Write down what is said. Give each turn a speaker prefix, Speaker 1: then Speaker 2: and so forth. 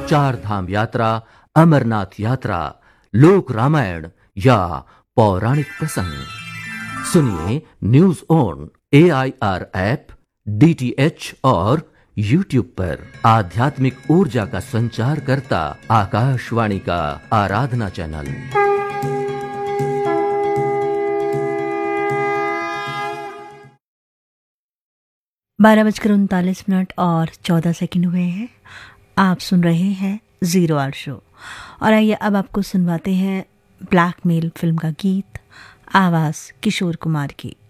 Speaker 1: चार धाम यात्रा, अमरनाथ यात्रा, लोक रामायण या पौराणिक प्रसंग सुनिए news on AIR app, DTH और YouTube पर। आध्यात्मिक ऊर्जा का संचार करता आकाशवाणी का आराधना चैनल।
Speaker 2: 12:39 और 14 हुए हैं। आप सुन रहे हैं जीरो आवर शो और आइए अब आपको सुनवाते हैं ब्लैकमेल फिल्म का गीत, आवाज़ किशोर कुमार की।